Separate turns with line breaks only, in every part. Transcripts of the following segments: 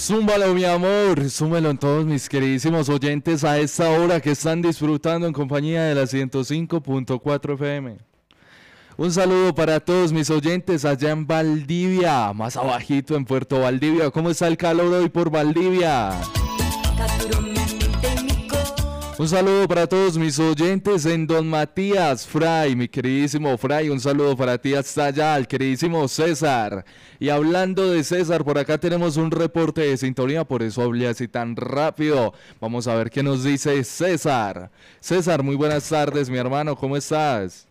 Zúmbalo, mi amor, súmelo en todos mis queridísimos oyentes a esta hora que están disfrutando en compañía de la 105.4 FM. Un saludo para todos mis oyentes allá en Valdivia, más abajito en Puerto Valdivia. ¿Cómo está el calor hoy por Valdivia? Un saludo para todos mis oyentes en Don Matías, Fray, mi queridísimo Fray. Un saludo para ti hasta allá, al queridísimo César. Y hablando de César, por acá tenemos un reporte de sintonía, por eso hablé así tan rápido. Vamos a ver qué nos dice César. César, muy buenas tardes, mi hermano, ¿cómo estás?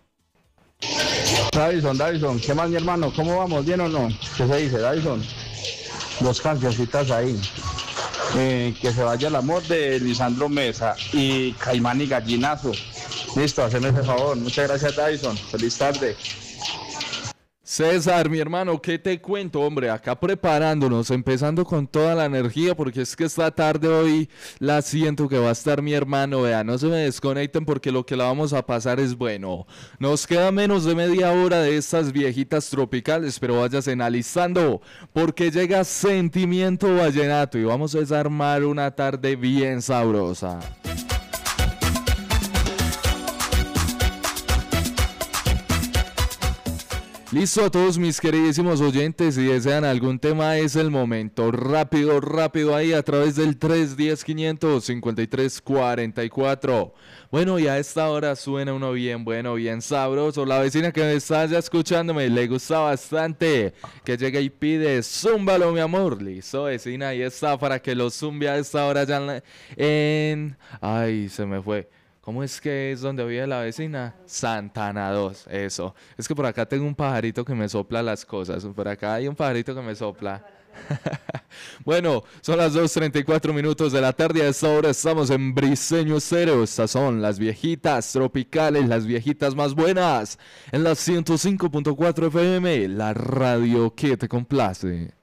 Davison, ¿qué más, mi hermano? ¿Cómo vamos? ¿Bien o no? ¿Qué se dice, Davison? Dos cancioncitas ahí. Que se vaya el amor de Lisandro Mesa y Caimán y Gallinazo. Listo, haceme ese favor. Muchas gracias, Davison. Feliz tarde.
César, mi hermano, ¿qué te cuento, hombre? Acá preparándonos, empezando con toda la energía, porque es que esta tarde hoy la siento que va a estar mi hermano. Vea, no se me desconecten porque lo que la vamos a pasar es bueno. Nos queda menos de media hora de estas viejitas tropicales, pero váyase analizando, porque llega Sentimiento Vallenato y vamos a desarmar una tarde bien sabrosa. Listo a todos mis queridísimos oyentes, si desean algún tema es el momento, rápido ahí a través del 310-553-44. Bueno, y a esta hora suena uno bien bueno, bien sabroso. La vecina que me está ya escuchándome le gusta bastante que llegue y pide, zúmbalo mi amor. Listo, vecina, ahí está para que lo zumbe a esta hora ya en... Ay, se me fue. ¿Cómo es que es donde vive la vecina? Santana 2, eso. Es que por acá tengo un pajarito que me sopla las cosas. Por acá hay un pajarito que me sopla. Bueno, son las 2:34 de la tarde. A esta hora estamos en Briseño Cero. Estas son las viejitas tropicales, las viejitas más buenas. En la 105.4 FM, la radio que te complace.